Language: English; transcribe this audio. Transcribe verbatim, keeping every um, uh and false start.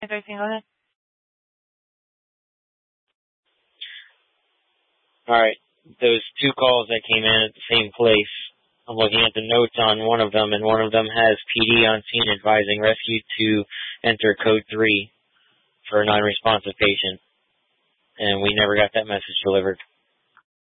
thirteen, go ahead. All right. Those two calls that came in at the same place, I'm looking at the notes on one of them, and one of them has P D on scene advising rescue to enter code three for a non-responsive patient. And we never got that message delivered.